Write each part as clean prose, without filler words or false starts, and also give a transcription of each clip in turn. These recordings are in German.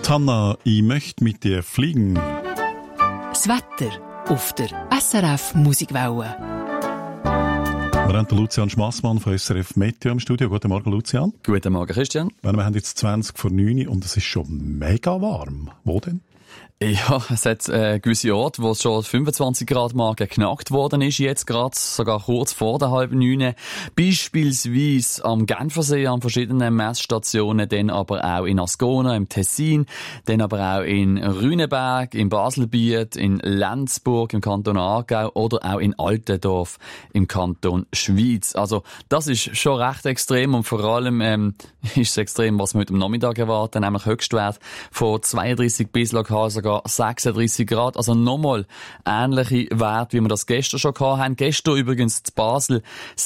Tanna, ich möchte mit dir fliegen. Das Wetter auf der SRF Musikwelle. Wir haben den Lucian Schmassmann von SRF Meteo im Studio. Guten Morgen, Lucian. Guten Morgen, Christian. Wir haben jetzt 20 vor 9 und es ist schon mega warm. Wo denn? Ja, es hat gewisse Orte, wo es schon 25 Grad Marke geknackt worden ist, jetzt gerade, sogar kurz vor der 8:30. Beispielsweise am Genfersee, an verschiedenen Messstationen, dann aber auch in Ascona, im Tessin, dann aber auch in Rüneberg, im Baselbiet, in Lenzburg, im Kanton Aargau oder auch in Altendorf, im Kanton Schwyz. Also, das ist schon recht extrem und vor allem ist es extrem, was wir heute am Nachmittag erwarten, nämlich Höchstwert von 32 bis lokal sogar 36 Grad, also nochmal ähnliche Werte, wie wir das gestern schon hatten. Gestern übrigens in Basel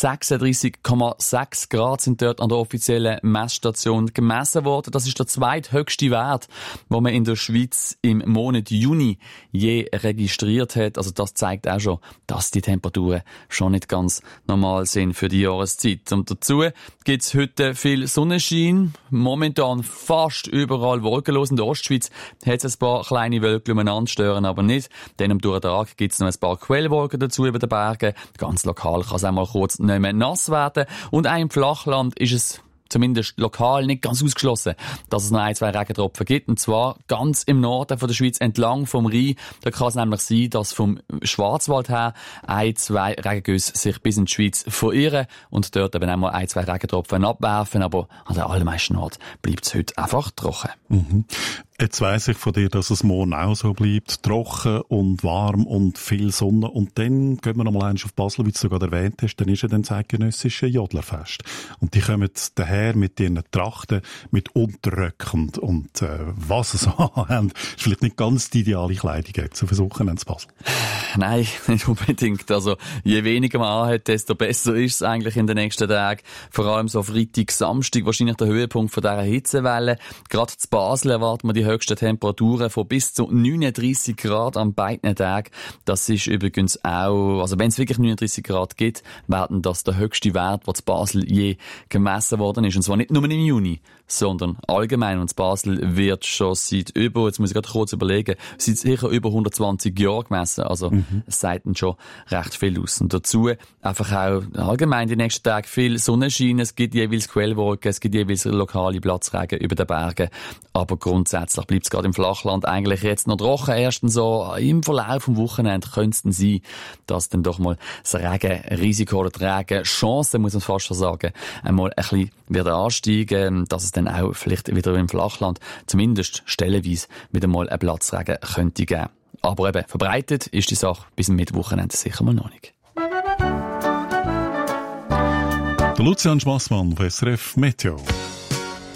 36,6 Grad sind dort an der offiziellen Messstation gemessen worden. Das ist der zweithöchste Wert, den man in der Schweiz im Monat Juni je registriert hat. Also das zeigt auch schon, dass die Temperaturen schon nicht ganz normal sind für die Jahreszeit. Und dazu gibt es heute viel Sonnenschein. Momentan fast überall wolkenlos. In der Ostschweiz hat es ein paar kleine Wölkchen umeinander, stören aber nicht. Dann am Durchtrag gibt es noch ein paar Quellwolken dazu über den Bergen. Ganz lokal kann es auch mal kurz nicht mehr nass werden. Und auch im Flachland ist es zumindest lokal nicht ganz ausgeschlossen, dass es noch ein, zwei Regentropfen gibt. Und zwar ganz im Norden von der Schweiz, entlang vom Rhein. Da kann es nämlich sein, dass vom Schwarzwald her ein, zwei Regengüsse sich bis in die Schweiz verirren und dort eben einmal ein, zwei Regentropfen abwerfen. Aber an den allermeisten Orten bleibt es heute einfach trocken. Mhm. Jetzt weiss ich von dir, dass es morgen auch so bleibt. Trocken und warm und viel Sonne. Und dann gehen wir noch mal auf Basel, wie du sogar erwähnt hast. Dann ist ja das zeitgenössische Jodlerfest. Und die kommen daher mit ihren Trachten, mit Unterröcken und was sie haben. Ist vielleicht nicht ganz die ideale Kleidung jetzt auf ein Wochenende in Basel. Nein, nicht unbedingt. Also, je weniger man anhat, desto besser ist es eigentlich in den nächsten Tagen. Vor allem so Freitag, Samstag, wahrscheinlich der Höhepunkt von dieser Hitzewelle. Gerade zu Basel erwarten wir die höchsten Temperaturen von bis zu 39 Grad an beiden Tagen. Das ist übrigens auch, also wenn es wirklich 39 Grad gibt, werden das der höchste Wert, der zu Basel je gemessen worden ist. Und zwar nicht nur im Juni, sondern allgemein. Und zu Basel wird schon seit jetzt muss ich gerade kurz überlegen, seit sicher über 120 Jahren gemessen. Also es sagt dann schon recht viel aus. Und dazu einfach auch allgemein die nächsten Tage viel Sonnenschein. Es gibt jeweils Quellwolken, es gibt jeweils lokale Platzregen über den Bergen. Aber grundsätzlich bleibt es gerade im Flachland eigentlich jetzt noch trocken. Erstens so im Verlauf vom Wochenende könnte es dann sein, dass dann doch mal das Regenrisiko oder die Regenchance, muss man fast schon sagen, einmal ein bisschen wieder ansteigen, dass es dann auch vielleicht wieder im Flachland zumindest stellenweise wieder mal einen Platzregen könnte geben. Aber eben, verbreitet ist die Sache bis zum Mittwochenende sicher mal noch nicht. Der Lucian Schmassmann von SRF Meteo.